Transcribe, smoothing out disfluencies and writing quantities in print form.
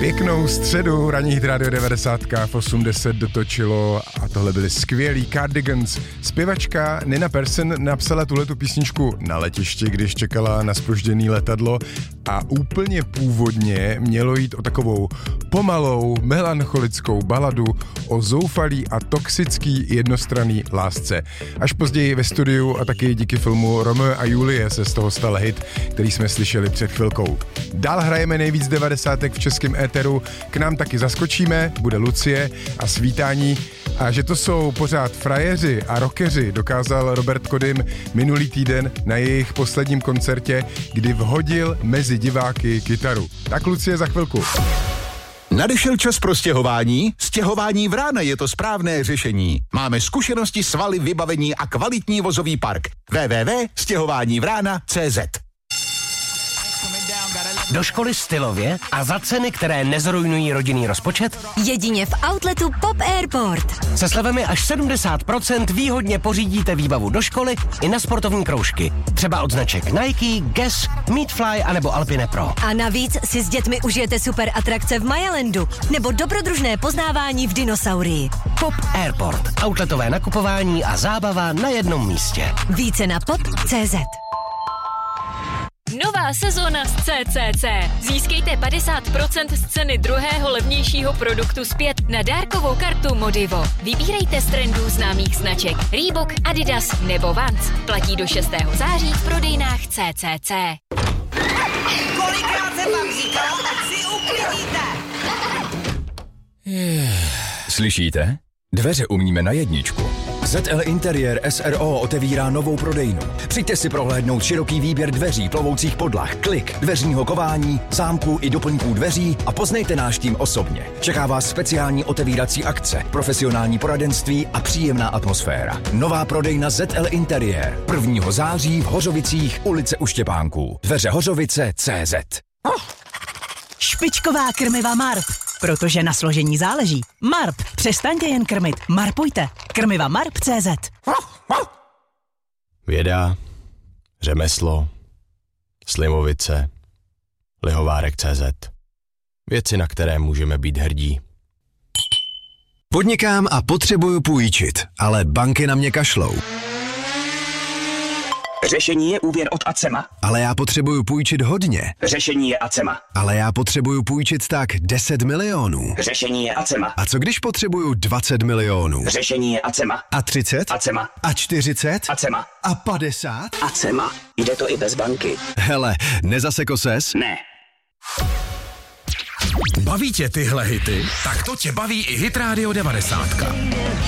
Pěknou středu, ranní rádio 90 v 80 dotočilo a tohle byly skvělý Cardigans. Zpěvačka Nina Persson napsala tuhletu písničku na letišti, když čekala na zpožděný letadlo a úplně původně mělo jít o takovou pomalou, melancholickou baladu o zoufalý a toxický jednostranný lásce. Až později ve studiu a taky díky filmu Romeo a Julie se z toho stal hit, který jsme slyšeli před chvilkou. Dál hrajeme nejvíc 90 v českém éteru, k nám taky zaskočíme, bude Lucie a svítání. A že to jsou pořád frajeři a rockeři, dokázal Robert Kodym minulý týden na jejich posledním koncertě, kdy vhodil mezi diváky kytaru. Tak Lucie za chvilku. Nadešel čas pro stěhování? Stěhování Vrána je to správné řešení. Máme zkušenosti, svaly, vybavení a kvalitní vozový park. www.stěhovánívrana.cz. Do školy stylově a za ceny, které nezrujnují rodinný rozpočet? Jedině v outletu Pop Airport. Se slevami až 70% výhodně pořídíte výbavu do školy i na sportovní kroužky. Třeba od značek Nike, Guess, Meatfly anebo Alpine Pro. A navíc si s dětmi užijete super atrakce v Mayalandu nebo dobrodružné poznávání v dinosaurii. Pop Airport. Outletové nakupování a zábava na jednom místě. Více na pop.cz. Nová sezóna z CCC. Získejte 50% z ceny druhého levnějšího produktu zpět na dárkovou kartu Modivo. Vybírejte z trendů známých značek Reebok, Adidas nebo Vans. Platí do 6. září v prodejnách CCC. Kolikrát jsem vám říkal, ať si uklidíte? Slyšíte? Dveře umíme na jedničku. ZL Interiér SRO otevírá novou prodejnu. Přijďte si prohlédnout široký výběr dveří, plovoucích podlah, klik, dveřního kování, zámků i doplňků dveří a poznejte náš tým osobně. Čeká vás speciální otevírací akce, profesionální poradenství a příjemná atmosféra. Nová prodejna ZL Interiér. 1. září v Hořovicích, ulice U Štěpánků. Dveře Hořovice.cz. Špičková krmiva Marp, protože na složení záleží. Marp, přestaňte jen krmit, marpujte. Krmiva Marp.cz. Věda, řemeslo, Slimovice, Lihovárek.cz. Věci, na které můžeme být hrdí. Podnikám a potřebuju půjčit, ale banky na mě kašlou. Řešení je úvěr od Acema. Ale já potřebuju půjčit hodně. Řešení je Acema. Ale já potřebuju půjčit tak 10 milionů. Řešení je Acema. A co když potřebuju 20 milionů? Řešení je Acema. A 30? Acema. A 40? Acema. A 50? Acema. Jde to i bez banky. Hele, nezaseko ses? Ne. Baví tě tyhle hity? Tak to tě baví i Hit Radio 90.